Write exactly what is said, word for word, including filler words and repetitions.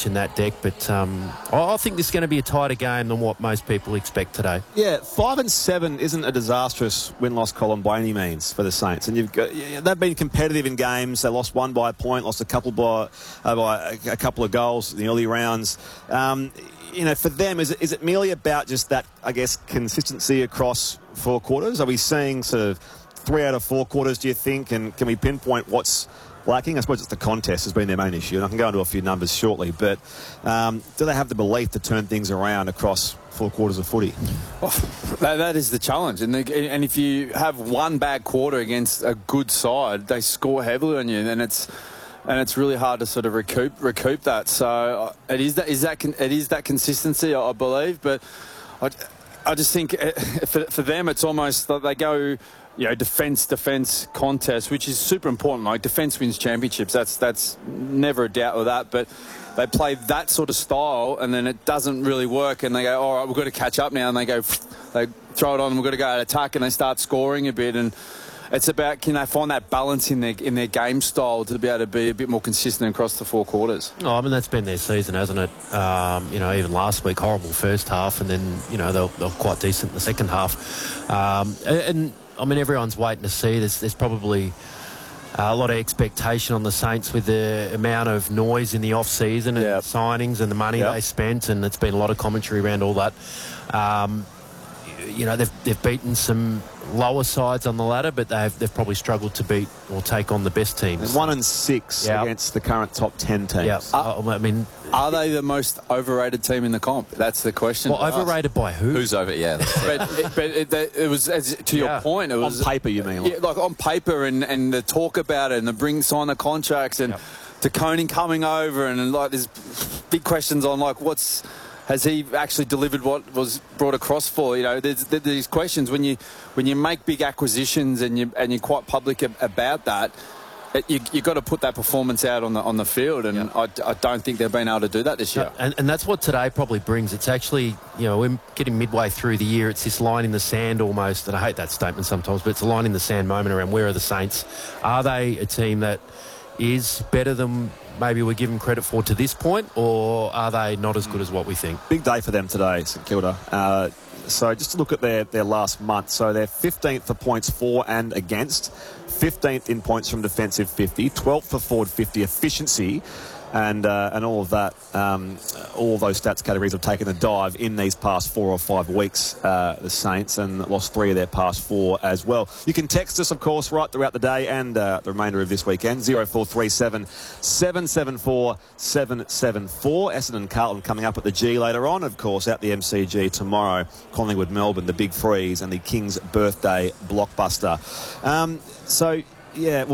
watching that deck. But um, I think this is going to be a tighter game than what most people expect today. Yeah, five and seven isn't a disastrous win-loss column by any means for the Saints, and you've got they've been competitive in games. They lost one by a point, lost a couple by uh, by a, a couple of goals in the early rounds. Um, you know, for them, is it, is it merely about just that, I guess, consistency across four quarters? Are we seeing sort of three out of four quarters, do you think? And can we pinpoint what's lacking? I suppose it's the contest has been their main issue, and I can go into a few numbers shortly. But um, do they have the belief to turn things around across four quarters of footy? Well, that, that is the challenge. And, the, and if you have one bad quarter against a good side, they score heavily on you, and it's and it's really hard to sort of recoup recoup that. So it is that is that it is that consistency, I believe. But I, I just think for, for them, it's almost like they go, you know, defence, defence contest, which is super important. Like, defence wins championships. That's that's never a doubt with that. But they play that sort of style, and then it doesn't really work, and they go, all right, we've got to catch up now, and they go, they throw it on, and we've got to go out attack, and they start scoring a bit. And it's about, can they find that balance in their in their game style to be able to be a bit more consistent across the four quarters? Oh, I mean, that's been their season, hasn't it? Um, you know, even last week, horrible first half, and then, you know, they're, they're quite decent in the second half. Um, and, and, I mean, everyone's waiting to see. There's, there's probably a lot of expectation on the Saints with the amount of noise in the off-season and yep. signings and the money yep. they spent, and it's been a lot of commentary around all that. Um, you know, they've, they've beaten some lower sides on the ladder, but they've they've probably struggled to beat or take on the best teams. One and six yep. against the current top ten teams. Yeah, uh, I mean, are they the most overrated team in the comp? That's the question. Well, overrated by who? Who's over? Yeah, but it, but it, it was as, to your yeah. point. It was on paper, you mean? Yeah, like on paper, and, and the talk about it, and the bring sign the contracts, and yep. the Koning coming over, and, and like there's big questions on like what's. Has he actually delivered what was brought across for? You know, there's, there's these questions when you when you make big acquisitions and you and you're quite public about that. It, you you got to put that performance out on the on the field, and yeah. I, I don't think they've been able to do that this year. And, and that's what today probably brings. It's actually, you know, we're getting midway through the year. It's this line in the sand almost, and I hate that statement sometimes, but it's a line in the sand moment around where are the Saints? Are they a team that is better than maybe we give them credit for to this point, or are they not as good as what we think? Big day for them today, St Kilda. Uh, so just to look at their, their last month. So they're fifteenth for points for and against, fifteenth in points from defensive fifty, twelfth for forward fifty efficiency, and uh, and all of that, um, all of those stats categories have taken a dive in these past four or five weeks, uh, the Saints, and lost three of their past four as well. You can text us, of course, right throughout the day and uh, the remainder of this weekend, zero four three seven, seven seven four, seven seven four. Essendon Carlton coming up at the G later on, of course, at the M C G tomorrow. Collingwood Melbourne, the Big Freeze, and the King's birthday blockbuster. Um, so, yeah...